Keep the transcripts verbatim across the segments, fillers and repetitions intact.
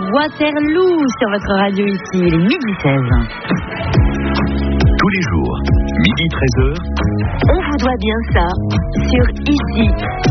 Waterloo sur votre radio ici, il est midi seize. Tous les jours, midi treize heures. On vous doit bien ça sur Ici.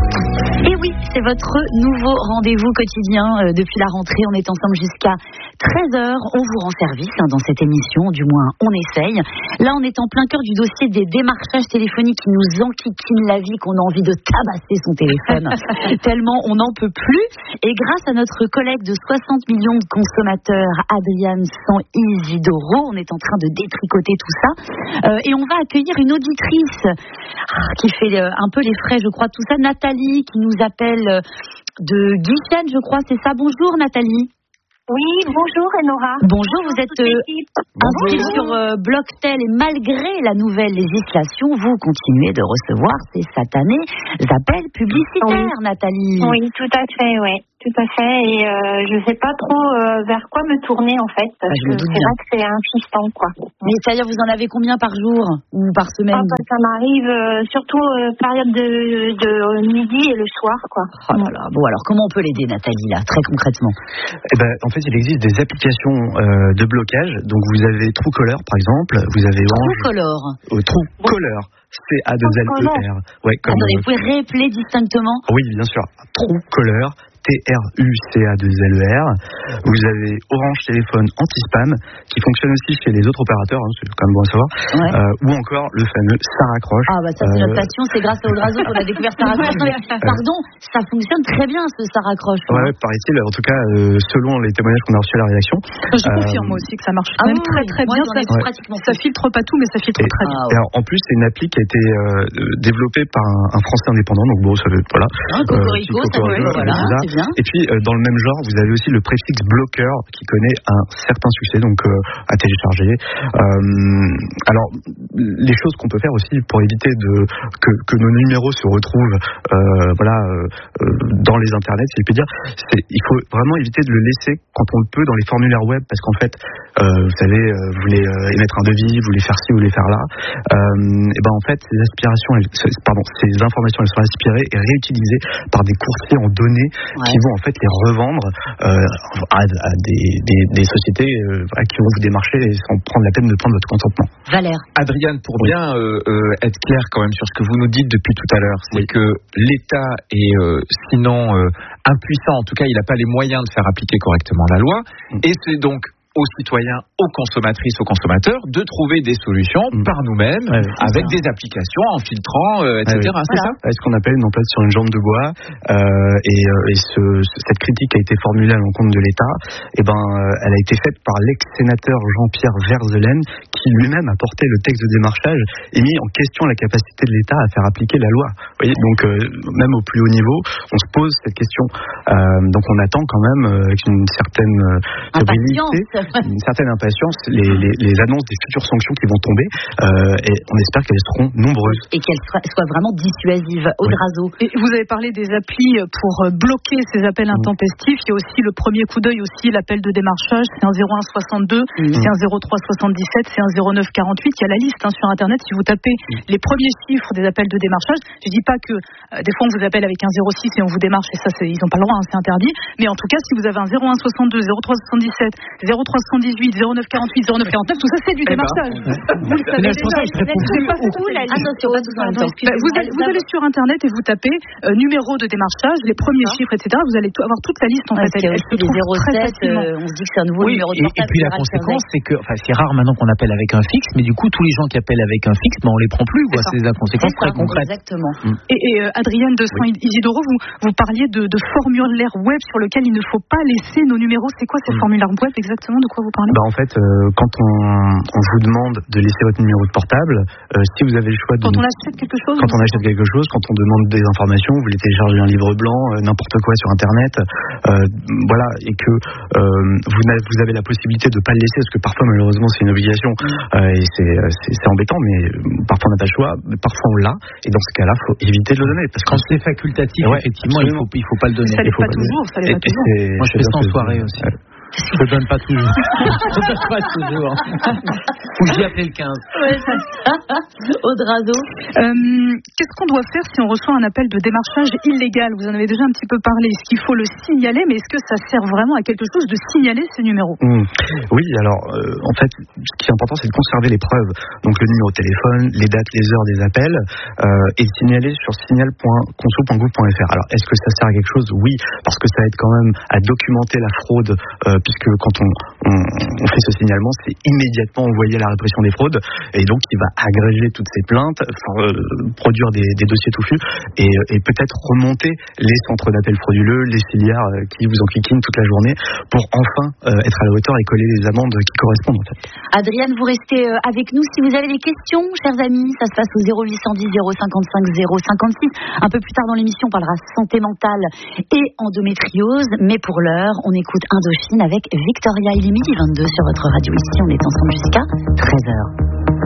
Et oui, c'est votre nouveau rendez-vous quotidien euh, depuis la rentrée. On est ensemble jusqu'à treize heures. On vous rend service hein, dans cette émission, du moins on essaye. Là, on est en plein cœur du dossier des démarchages téléphoniques qui nous enquiquinent la vie, qu'on a envie de tabasser son téléphone tellement on n'en peut plus. Et grâce à notre collègue de soixante millions de consommateurs, Adriane San Isidoro, on est en train de détricoter tout ça. Euh, et on va accueillir une auditrice ah, qui fait euh, un peu les frais, je crois, tout ça. Nathalie, qui nous appelle euh, de Guichen, je crois, c'est ça. Bonjour Nathalie. Oui, bonjour Enora. Bonjour, vous êtes euh, inscrite sur euh, Blocktel et malgré la nouvelle législation, vous continuez de recevoir ces satanés appels publicitaires, oui. Nathalie. Oui, tout à fait, oui. Tout à fait, et euh, je sais pas trop euh, vers quoi me tourner en fait, parce ah, que c'est bien. Vrai que c'est insistant quoi. Mais c'est-à-dire vous en avez combien par jour ou par semaine? Ah, bah, ça m'arrive euh, surtout euh, période de, de midi et le soir quoi. Oh là là. Bon alors comment on peut l'aider Nathalie là, très concrètement? Eh ben, en fait il existe des applications euh, de blocage, donc vous avez Truecaller par exemple, vous avez Orange. Truecaller. Euh, Truecaller. C A deux L E R. Ouais, comme attendez, euh... vous pouvez réappeler distinctement? Oui, bien sûr. Truecaller. T R U C A deux L E R. Vous avez Orange Téléphone anti-spam qui fonctionne aussi chez les autres opérateurs, hein, c'est quand même bon à savoir. Ouais. Euh, ou encore le fameux Ça raccroche. Ah bah ça c'est euh... notre passion, c'est grâce à Odrazo qu'on a découvert Ça raccroche. Non, mais, pardon, ça fonctionne très bien ce Ça raccroche. Ouais, paraît-il, en tout cas euh, selon les témoignages qu'on a reçus à la rédaction. Je euh... confirme moi aussi que ça marche ah, même oui, très très bien. Ça, ça, pratiquement ça filtre pas tout, mais ça filtre et, très bien. Ah, ouais. Et alors, en plus c'est une appli qui a été euh, développée par un, un Français indépendant, donc bon ça veut voilà. Un cocorico, euh, ça veut voilà, c'est bien. Et puis euh, dans le même genre, vous avez aussi le préfixe bloqueur qui connaît un certain succès, donc euh, à télécharger. Euh, alors, les choses qu'on peut faire aussi pour éviter de, que, que nos numéros se retrouvent euh, voilà, euh, dans les internets, si je puis dire, c'est, il faut vraiment éviter de le laisser quand on le peut dans les formulaires web, parce qu'en fait, euh, vous savez, euh, vous voulez euh, émettre un devis, vous voulez faire ci, vous voulez faire là, euh, et ben en fait, ces aspirations, elles, pardon, ces informations, elles sont aspirées et réutilisées par des courtiers en données ouais. qui vont en fait les revendre Euh, à, à des, des, des sociétés euh, qui vont vous démarcher sans prendre la peine de prendre votre consentement. Valère. Adriane, pour oui. bien euh, euh, être clair quand même sur ce que vous nous dites depuis tout à l'heure, c'est oui. que l'État est euh, sinon euh, impuissant, en tout cas il n'a pas les moyens de faire appliquer correctement la loi, mmh. et c'est donc aux citoyens, aux consommatrices, aux consommateurs de trouver des solutions mmh. par nous-mêmes ouais, avec ça. Des applications en filtrant, euh, et cetera. Ouais, oui. C'est voilà. ça. Ce qu'on appelle une emplate sur une jambe de bois. Euh, et euh, et ce, cette critique a été formulée à l'encontre de l'État. Et ben, euh, elle a été faite par l'ex-sénateur Jean-Pierre Verzelen, qui lui-même a porté le texte de démarchage et mis en question la capacité de l'État à faire appliquer la loi. Vous voyez, donc euh, même au plus haut niveau, on se pose cette question. Euh, donc on attend quand même euh, avec une certaine euh, fébrilité, une certaine impatience, les, les, les annonces des futures sanctions qui vont tomber, euh, et on espère qu'elles seront nombreuses. Et qu'elles soient, soient vraiment dissuasives. Odrazo. Oui. Et vous avez parlé des applis pour bloquer ces appels intempestifs. Il y a aussi le premier coup d'œil, aussi l'appel de démarchage, c'est un zéro un soixante-deux, mmh. c'est un zéro trois soixante-dix-sept, c'est un zéro neuf quarante-huit. Il y a la liste hein, sur Internet. Si vous tapez mmh. les premiers chiffres des appels de démarchage, je ne dis pas que euh, des fois on vous appelle avec un zéro six et on vous démarche, et ça c'est, ils n'ont pas le droit, hein, c'est interdit. Mais en tout cas, si vous avez un zéro un soixante-deux, zéro trois soixante-dix-sept, zéro trois soixante-dix-huit, zéro neuf quarante-huit, zéro neuf quarante-neuf, tout ça c'est du démarchage. Eh ben, vous le savez déjà. Attention, pas tous en même temps. Vous allez, vous allez sur Internet et vous tapez euh, numéro de démarchage, les premiers ah. chiffres, et cetera. Vous allez avoir toute la liste en ouais, fait. Elle, elle se trouve zéro sept, très facilement. Euh, on se dit que c'est un nouveau oui, numéro de et, portable. Et puis la conséquence, c'est que, enfin, c'est rare maintenant qu'on appelle avec un fixe, mais du coup, tous les gens qui appellent avec un fixe, ben, on les prend plus. Quoi. C'est, c'est des conséquences très concrètes. Exactement. Mm. Et, et euh, Adriane de San Isidoro, vous, vous parliez de, de formulaire web sur lequel il ne faut pas laisser nos numéros. C'est quoi ces mm. formulaires web exactement? De quoi vous parlez? Bah, en fait, euh, quand on, on vous demande de laisser votre numéro de portable, euh, si vous avez le choix de... Quand on achète quelque chose Quand on achète quelque chose, quand on demande des informations, vous voulez télécharger un livre blanc, euh, n'importe quoi sur Internet, euh, voilà, et que euh, vous, avez, vous avez la possibilité de ne pas le laisser, parce que parfois, malheureusement, c'est une obligation, euh, et c'est, c'est, c'est embêtant, mais parfois on n'a pas le choix, parfois on l'a, et dans ce cas-là, il faut éviter de le donner. Parce que quand c'est facultatif, ouais, effectivement, il ne faut, il faut pas le donner. Ça l'est pas toujours, ça l'est pas toujours. Moi, je fais ça en soirée aussi. Je ne donne pas toujours. Je donne pas toujours. Ou j'y appelle le quinze. Ouais, c'est ça. Audrazo. Euh, qu'est-ce qu'on doit faire si on reçoit un appel de démarchage illégal? Vous en avez déjà un petit peu parlé. Est-ce qu'il faut le signaler? Mais est-ce que ça sert vraiment à quelque chose de signaler ces numéros? Mmh. Oui, alors euh, en fait, ce qui est important, c'est de conserver les preuves. Donc le numéro de téléphone, les dates, les heures des appels, euh, et signaler sur signal point conso point gouv point fr. Alors, est-ce que ça sert à quelque chose? Oui, parce que ça aide quand même à documenter la fraude, euh, puisque quand on, on, on fait ce signalement, c'est immédiatement envoyé à la répression des fraudes, et donc il va agréger toutes ces plaintes, euh, produire des, des dossiers touffus, et, et peut-être remonter les centres d'appel frauduleux, les filières euh, qui vous enquiquinent toute la journée, pour enfin euh, être à la hauteur et coller les amendes qui correspondent en fait. Adrienne, vous restez avec nous. Si vous avez des questions, chers amis, ça se passe au zéro huit cent dix zéro cinquante-cinq zéro cinquante-six. Un peu plus tard dans l'émission, on parlera santé mentale et endométriose. Mais pour l'heure, on écoute Indochine avec Victoria et Midi vingt-deux sur votre radio. Ici, on est ensemble jusqu'à treize heures.